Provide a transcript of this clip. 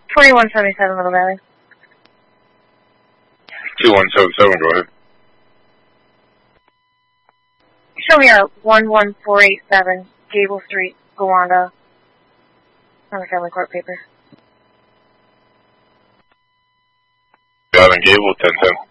2177 Little Valley. 2177, go ahead. Show me a 11487 Gable Street, Gowanda. On the family court paper. Gavin Gable, 1010.